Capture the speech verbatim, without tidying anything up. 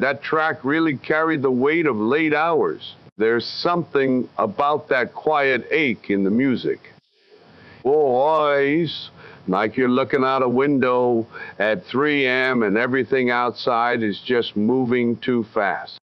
That track really carried the weight of late hours. There's something about that quiet ache in the music. Boys, like you're looking out a window at three a m and everything outside is just moving too fast.